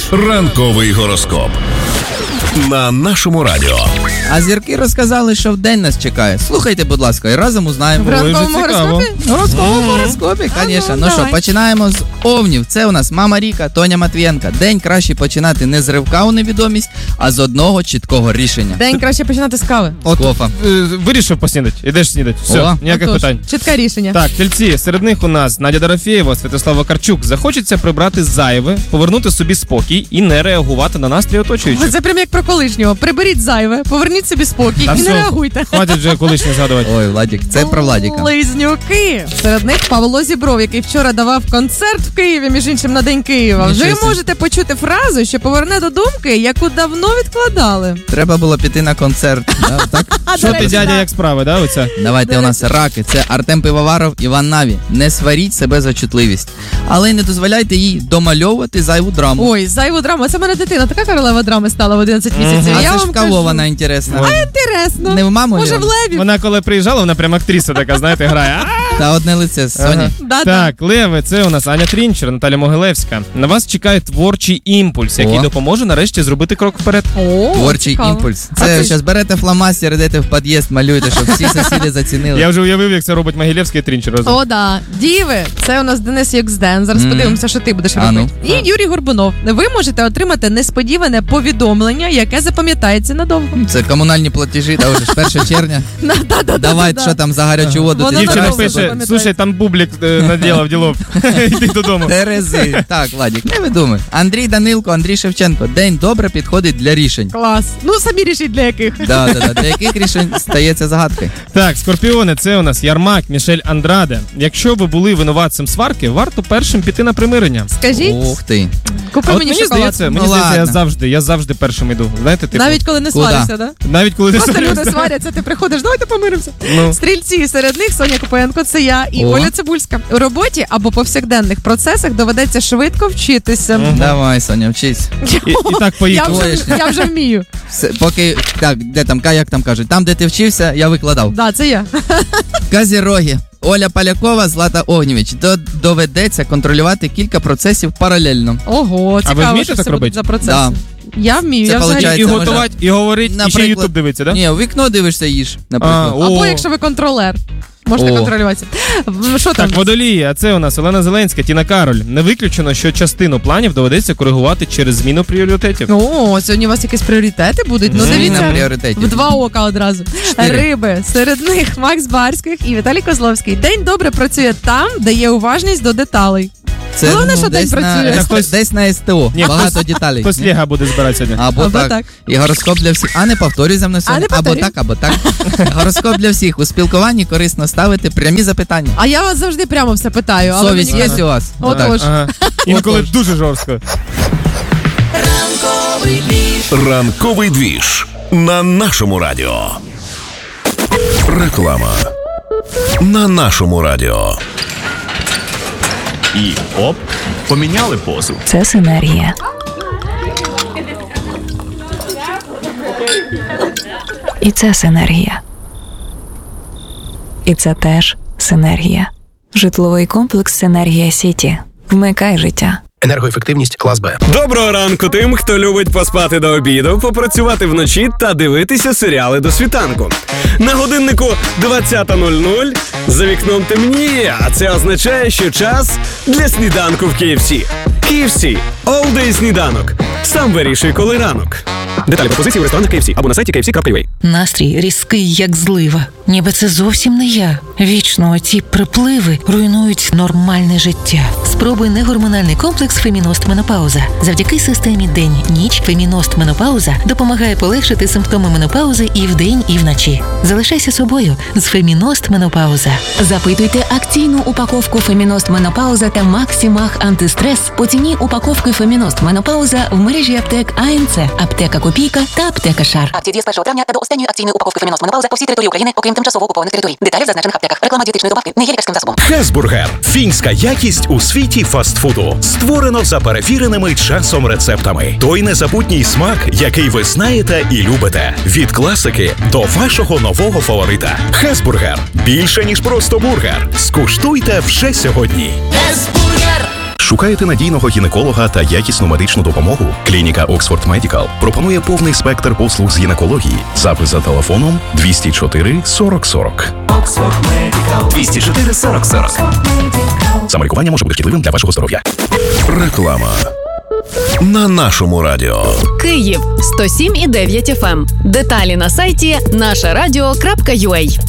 Ранковий гороскоп на нашому радіо. А зірки розказали, що вдень нас чекає. Слухайте, будь ласка, і разом узнаємо. В ранковому гороскопі? В ранковому гороскопі, звісно. Ну що, починаємо з овнів. Це у нас мама Ріка, Тоня Матвієнка. День краще починати не з ривка у невідомість, а з одного чіткого рішення. День краще починати з кави. От кофа. Вирішив поснідати. Ідеш снідати. Все, О. ніяких питань. Чітке рішення. Так, тельці, серед них у нас Надя Дорофєєва, Святослав Вакарчук. Захочеться прибрати зайве, повернути собі спокій і не реагувати на настрій оточуючих. Це прям як про колишнього. Приберіть зайве, поверніть собі спокій Та і все, не реагуйте. хватить вже колишнє згадувати. Ой, Владик, це про Владіка. Близнюки. Серед них Павло Зібров, який вчора давав концерт в Києві, між іншим на День Києва. Вже Нічого собі. можете почути фразу, що поверне до думки, яку давно відкладали. Треба було піти на концерт. Да, так? Що ти, дядя, як справи, да, оця? Давайте у нас раки. Це Артем Пивоваров, Іван Наві. Не сваріть себе за чутливість. Але й не дозволяйте їй домальовувати зайву драму. Ой, зайву драму. Це в мене дитина, така королева драми стала в 11 місяців. А Я це ж вам в кого кажу. вона інтересна? Інтересно. Не в маму Може, в Лєву? Леві? Вона коли приїжджала, вона прям актриса така, знаєте, грає. Та одне лице з Соні. Да. Так, Леви, це у нас Аня Трінчер, Наталя Могилевська. На вас чекає творчий імпульс, який О. допоможе нарешті зробити крок вперед. О, Творчий цікаво. імпульс. А Це ти зараз берете фломастер, йдете в під'їзд, малюєте, щоб всі сусіди зацінили. Я вже уявив, як це робить Могилевська і Трінчер разом. О, да. Діви, це у нас Денис Юксден. Зараз подивимося, що ти будеш А ну. робити. І Юрій Горбунов. Ви можете отримати несподіване повідомлення, яке запам'ятається надовго. Це комунальні платежі, та вже ж 1 червня. Давай, що там за гарячу воду. Воно ти Дівчина надовго збираєшся? пише, запам'ятається. слушай, там бублик наділав ділов. Йди додому. Терези. Так, Владик, не видумай. Андрій Данилко, Андрій Шевченко. День добре підходить для рішень. Клас. Ну, самі рішіть для яких. Да. Для яких рішень стається загадкою? Так, скорпіони, це у нас Ярмак, Мішель Андраде. Якщо ви були винуватцем сварки, варто першим піти на примирення. Скажіть, Ух ти. купи А от мені мені шоколад. здається, Ну, ладно. я завжди першим йду. Знаєте, типу, Навіть коли не Куда? сваришся, да? навіть коли не Просто люди сваришся. сваряться, ти приходиш, давайте помиримося. Ну. Стрільці, серед них Соня Копенко, це я і О. Оля Цибульська. У роботі або повсякденних процесах доведеться швидко вчитися. Давай, Соня, вчись. І так поїхали. Я вже вмію. Все, поки, так, де там, як там кажуть, там, де ти вчився, я викладав. Да, це я. Козіроги. Оля Полякова, Злата Огнєвіч. Доведеться контролювати кілька процесів паралельно. Ого, А ви цікаво, вмієте що так це робити? будуть за процеси. Да. Я вмію, Це я взагалі. виходить, І Це готувати, і говорити, і ще Наприклад. Ютуб дивитися, да? Ні, у вікно дивишся, їж, наприклад. Або якщо ви контролер, можете О. контролюватися. Що там? Так, водолії, а це у нас Олена Зеленська, Тіна Кароль. Не виключено, що частину планів доведеться коригувати через зміну пріоритетів. О, сьогодні у вас якісь пріоритети будуть? Ну, Зміна дивіться, пріоритетів. в 2 ока одразу. 4. Риби. Серед них Макс Барських і Віталій Козловський. День добре працює там, де є уважність до деталей. Це Головне, що день десь працює. на, Хтось- десь на СТО. Ні, Багато деталей. Хтось Лего буде збирати сьогодні. Або так. І гороскоп для всіх. А не повторюй за мною сьогодні. не повторюй. Або так. Гороскоп для всіх. У спілкуванні корисно ставити прямі запитання. А я вас завжди прямо все питаю. але Совість мені є кажуть, у вас? Отож. Ага. Інколи дуже жорстко. Ранковий двіж на нашому радіо. Реклама на нашому радіо. І оп, поміняли позу. Це синергія. І це синергія. І це теж синергія. Житловий комплекс «Синергія Сіті». Вмикай життя. Енергоефективність клас Б. Доброго ранку тим, хто любить поспати до обіду, попрацювати вночі та дивитися серіали до світанку. На годиннику 20:00, за вікном темніє, а це означає, що час для сніданку в KFC. KFC – All Day сніданок. Сам вирішуй, коли ранок. Деталі пропозиції в ресторанах KFC або на сайті kfc.ua. Настрій різкий, як злива. Ніби це зовсім не я. Вічно оті припливи руйнують нормальне життя. Спробуй негормональний комплекс «Феміност Менопауза». Завдяки системі день-ніч «Феміност Менопауза» допомагає полегшити симптоми менопаузи і вдень, і вночі. Залишайся собою з «Феміност Менопауза». Запитуйте акційну упаковку «Феміност Менопауза» та «Максимах антистрес» по ціні упаковки «Феміност Менопауза» в мережі аптек АНЦ, аптека Копійка та аптека Шар. Акція діє з 1 травня та до останньої акційної упаковки «Феміност Менопауза» по всій території України, окрім тимчасово окупованих територій. Деталі в зазначених аптеках. Реклама дієтичної добавки не є лікарським засобом. Хесбургер – фінська якість у світі фастфуду. Створено за перевіреними часом рецептами. Той незабутній смак, який ви знаєте і любите. Від класики до вашого нового фаворита. Хесбургер – більше, ніж просто бургер. Скуштуйте вже сьогодні. Шукаєте надійного гінеколога та якісну медичну допомогу? Клініка Oxford Medical пропонує повний спектр послуг з гінекології. Запис за телефоном 204 40 40. 204 40 40. Самолікування може бути шкідливим для вашого здоров'я. Реклама на нашому радіо. Київ 107,9 FM. Деталі на сайті нашарадіо.ua.